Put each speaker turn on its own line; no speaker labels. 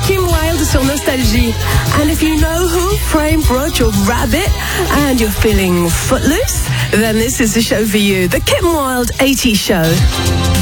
Kim Wilde sur Nostalgie. And if you know who framed Roger Rabbit and you're feeling footloose, then this is the show for you. The Kim Wilde 80 Show.